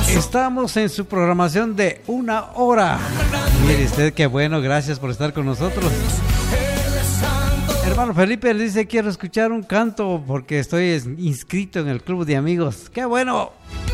Estamos en su programación de 1 hora. Mire usted qué bueno, gracias por estar con nosotros. Hermano Felipe dice: quiero escuchar un canto porque estoy inscrito en el club de amigos. ¡Qué bueno!